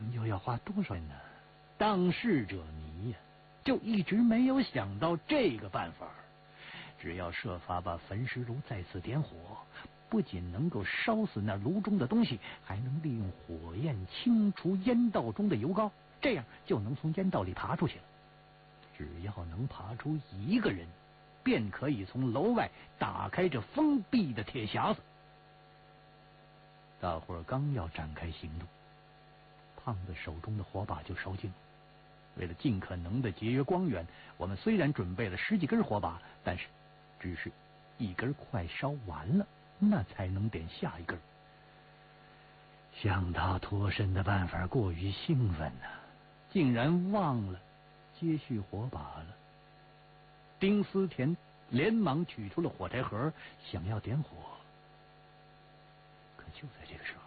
咱们又要花多少钱呢？当事者迷呀，就一直没有想到这个办法。只要设法把焚尸炉再次点火，不仅能够烧死那炉中的东西，还能利用火焰清除烟道中的油膏，这样就能从烟道里爬出去了。只要能爬出一个人，便可以从楼外打开这封闭的铁匣子。大伙儿刚要展开行动，胖子手中的火把就烧尽了。为了尽可能的节约光源，我们虽然准备了10几根火把，但是只是一根快烧完了，那才能点下一根。想到脱身的办法，过于兴奋呐，竟然忘了接续火把了。丁思甜连忙取出了火柴盒，想要点火，可就在这个时候，